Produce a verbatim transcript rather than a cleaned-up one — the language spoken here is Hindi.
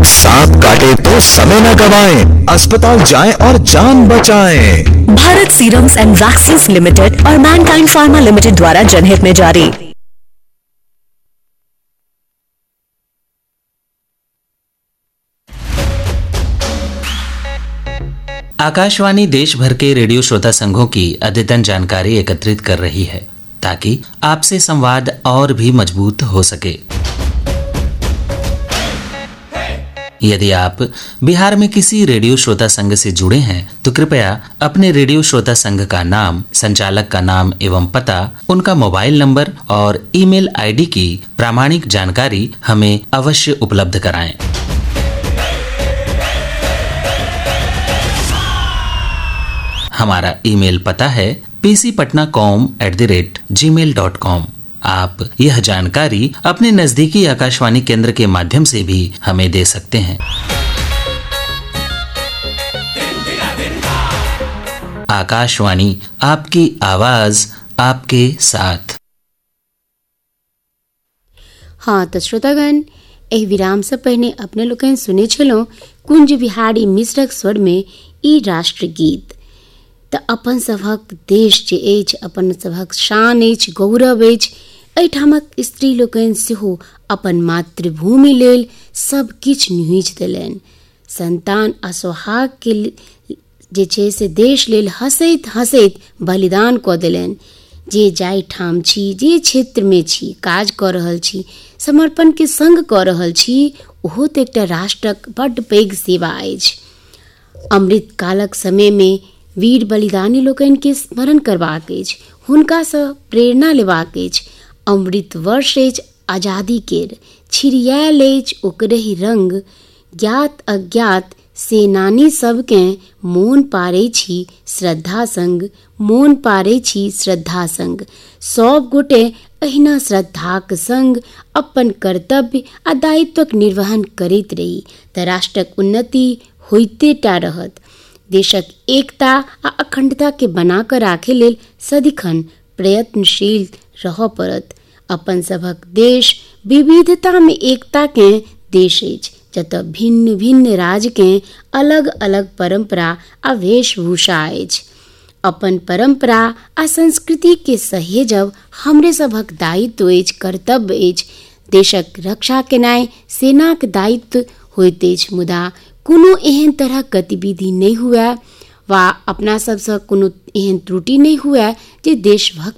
सांप काटे तो समय न गवाएं, अस्पताल जाएं और जान बचाएं। Bharat serums and vaccines limited और मैनकाइंड फार्मा लिमिटेड द्वारा जनहित में जारी। आकाशवाणी देश भर के रेडियो श्रोता संघों की अद्यतन जानकारी एकत्रित कर रही है ताकि आपसे संवाद और भी मजबूत हो सके। यदि आप बिहार में किसी रेडियो श्रोता संघ से जुड़े हैं तो कृपया अपने रेडियो श्रोता संघ का नाम, संचालक का नाम एवं पता, उनका मोबाइल नंबर और ईमेल आईडी की प्रामाणिक जानकारी हमें अवश्य उपलब्ध कराएं। हमारा ईमेल पता है P C Patna com at the rate ji mail dot com. आप यह जानकारी अपने नजदीकी आकाशवाणी केंद्र के माध्यम से भी हमें दे सकते हैं। आकाशवाणी, आपकी आवाज आपके साथ। हाँ तो श्रोतागण, एह विराम से पहले अपने लोगन सुने छलो कुंज बिहारी मिश्रक स्वर में ई राष्ट्र गीत। त अपन सभक देश जे अछि, अपन सभक शान अछि, गौरव अछि। एहिठामक स्त्री लोकनि सेहो अपन मातृभूमि लेल सब किछु निहुँछि देलनि। संतान आ सोहाग के जे छै से देश लेल हंसैत हंसैत बलिदान कऽ देलनि। जे जाहि ठाम छी, जे क्षेत्र में छी, काज कऽ रहल छी, समर्पण के संग कऽ रहल छी, ओहो तऽ एकटा राष्ट्रक बड्ड पैघ सेवा अछि। अमृत कालक समय में वीर बलिदानी लोकनि के स्मरण करबाक अछि, हुनका सँ प्रेरणा लेबाक अछि। अमृत वर्ष अछि आजादी केर, छिड़ियायल अछि ओकरहि रंग। ज्ञात अज्ञात सेनानी सबकेँ मोन पारै छी श्रद्धा संग, मोन पारै छी श्रद्धा संग। सब गोटे अहिना श्रद्धाक संग अपन कर्तव्य आ दायित्वक निर्वहन करैत रही तऽ राष्ट्रक उन्नति होइते टा रहत। देशक एकता आ अखंडता के बना कऽ राखे लेल सदिखन प्रयत्नशील रहऽ पड़त। अपन सभक देश विविधता में एकता के देश अछि, जतऽ भिन्न भिन्न राज्य के अलग अलग परंपरा आ वेशभूषा अछि। अपन परंपरा आ संस्कृति के सहेजब हमरे सभक दायित्व अछि, कर्तव्य अछि। देशक रक्षा केनाइ सेनाक दायित्व होइत अछि, मुदा कोनो एहन तरह गतिविधि नहीं हुआ वा अपना सबसँ कोनो एहन त्रुटि नहीं हुआ जे देशभक्त